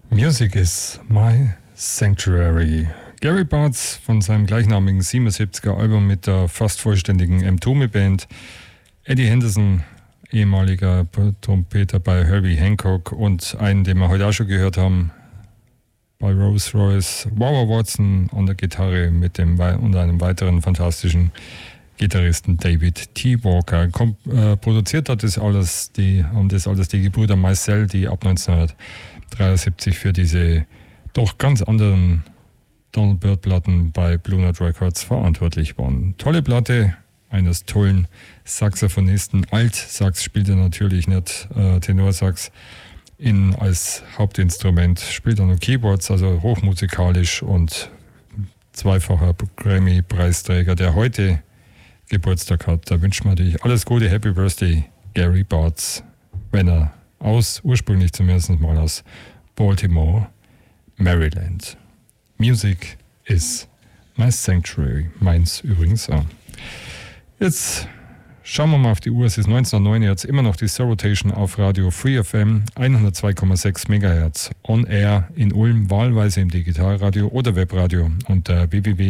Music is my sanctuary. Gary Bartz von seinem gleichnamigen 77er Album mit der fast vollständigen M-Tome-Band. Eddie Henderson, ehemaliger Trompeter bei Herbie Hancock, und einen, den wir heute auch schon gehört haben, bei Rolls-Royce, Wawa Watson an der Gitarre mit dem und einem weiteren fantastischen Gitarristen David T. Walker. Produziert hat das alles die Gebrüder Meisel, die ab 1973 für diese doch ganz anderen Donald Byrd-Platten bei Blue Note Records verantwortlich waren. Tolle Platte eines tollen Saxophonisten. Altsax spielt er natürlich nicht, Tenorsax als Hauptinstrument, spielt er nur Keyboards, also hochmusikalisch, und zweifacher Grammy-Preisträger, der heute Geburtstag hat. Da wünscht man dich alles Gute, Happy Birthday, Gary Bartz, wenn er ursprünglich zumindest mal aus Baltimore, Maryland. Music is my sanctuary. Meins übrigens auch. Jetzt schauen wir mal auf die Uhr. Es ist 19:09, jetzt immer noch die Soul Rotation auf Radio Free FM 102,6 MHz on air in Ulm, wahlweise im Digitalradio oder Webradio unter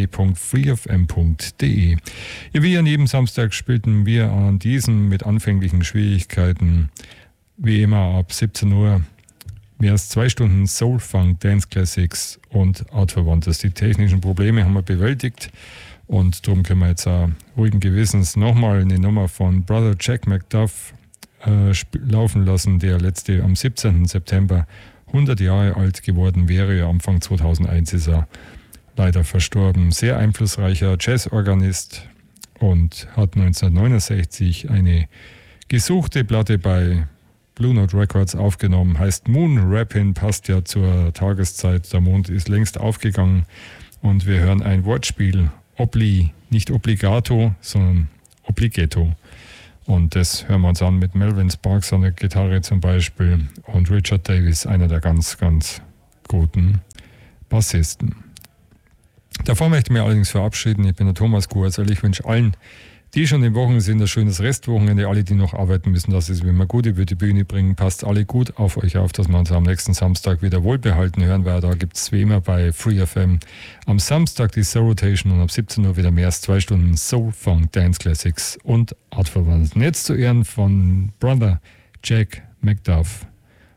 www.freefm.de. Ja, wie an jedem Samstag spielten wir an diesem mit anfänglichen Schwierigkeiten wie immer ab 17 Uhr mehr als 2 Stunden Soul, Funk, Dance Classics und Artverwandtes. Die technischen Probleme haben wir bewältigt und darum können wir jetzt auch ruhigen Gewissens nochmal eine Nummer von Brother Jack McDuff laufen lassen, der am 17. September 100 Jahre alt geworden wäre. Anfang 2001 ist er leider verstorben. Sehr einflussreicher Jazzorganist und hat 1969 eine gesuchte Platte bei Blue Note Records aufgenommen, heißt Moon Rappin', passt ja zur Tageszeit, der Mond ist längst aufgegangen, und wir hören ein Wortspiel, nicht Obligato, sondern Obligato, und das hören wir uns an mit Melvin Sparks an der Gitarre zum Beispiel und Richard Davis, einer der ganz, ganz guten Bassisten. Davor möchte ich mich allerdings verabschieden. Ich bin der Thomas Kurz, ich wünsche allen, die schon in Wochen sind, ein schönes Restwochenende. Alle, die noch arbeiten müssen, dass es wie immer gut über die Bühne bringen. Passt alle gut auf euch auf, dass wir uns am nächsten Samstag wieder wohlbehalten hören, weil da gibt es wie immer bei Free FM am Samstag die Soul Rotation und ab 17 Uhr wieder mehr als 2 Stunden Soul, Funk, Dance Classics und Artverwandten. Jetzt zu Ehren von Brother Jack McDuff,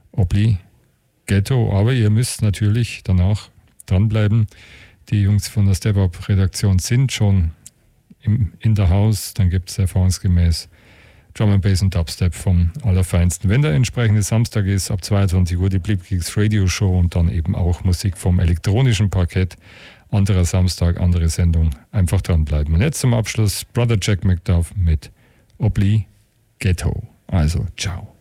Obligato. Aber ihr müsst natürlich danach dranbleiben. Die Jungs von der Step-Up-Redaktion sind schon in der Haus, dann gibt es erfahrungsgemäß Drum and Bass und Dubstep vom Allerfeinsten. Wenn der entsprechende Samstag ist, ab 22 Uhr die Bleep-Geeks Radio Show und dann eben auch Musik vom elektronischen Parkett. Anderer Samstag, andere Sendung. Einfach dranbleiben. Und jetzt zum Abschluss Brother Jack McDuff mit Obligato. Also, ciao.